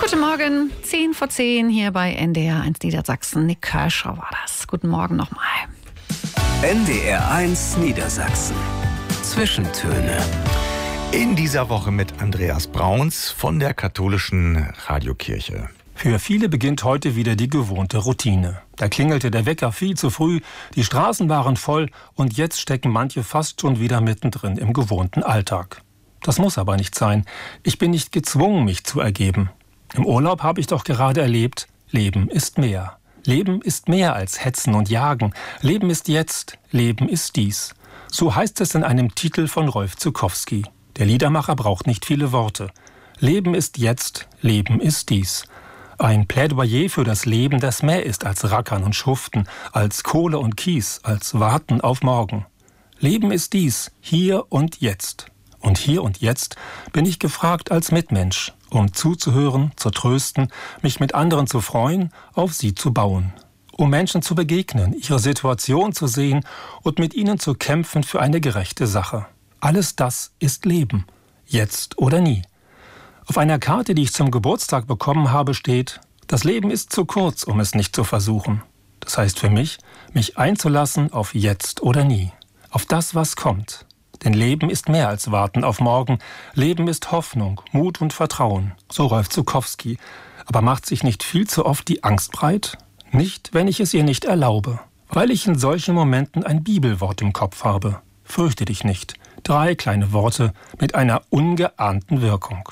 Guten Morgen, 10 vor 10 hier bei NDR 1 Niedersachsen. Nick Kershaw war das. Guten Morgen nochmal. NDR 1 Niedersachsen. Zwischentöne. In dieser Woche mit Andreas Brauns von der katholischen Radiokirche. Für viele beginnt heute wieder die gewohnte Routine. Da klingelte der Wecker viel zu früh, die Straßen waren voll und jetzt stecken manche fast schon wieder mittendrin im gewohnten Alltag. Das muss aber nicht sein. Ich bin nicht gezwungen, mich zu ergeben. Im Urlaub habe ich doch gerade erlebt, Leben ist mehr. Leben ist mehr als Hetzen und Jagen. Leben ist jetzt, Leben ist dies. So heißt es in einem Titel von Rolf Zuckowski. Der Liedermacher braucht nicht viele Worte. Leben ist jetzt, Leben ist dies. Ein Plädoyer für das Leben, das mehr ist als Rackern und Schuften, als Kohle und Kies, als Warten auf morgen. Leben ist dies, hier und jetzt. Und hier und jetzt bin ich gefragt als Mitmensch, um zuzuhören, zu trösten, mich mit anderen zu freuen, auf sie zu bauen. Um Menschen zu begegnen, ihre Situation zu sehen und mit ihnen zu kämpfen für eine gerechte Sache. Alles das ist Leben, jetzt oder nie. Auf einer Karte, die ich zum Geburtstag bekommen habe, steht: Das Leben ist zu kurz, um es nicht zu versuchen. Das heißt für mich, mich einzulassen auf jetzt oder nie, auf das, was kommt. Denn Leben ist mehr als Warten auf morgen. Leben ist Hoffnung, Mut und Vertrauen, so Rolf Zuckowski. Aber macht sich nicht viel zu oft die Angst breit? Nicht, wenn ich es ihr nicht erlaube, weil ich in solchen Momenten ein Bibelwort im Kopf habe. Fürchte dich nicht. 3 kleine Worte mit einer ungeahnten Wirkung.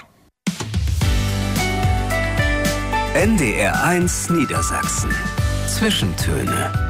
NDR 1 Niedersachsen. Zwischentöne.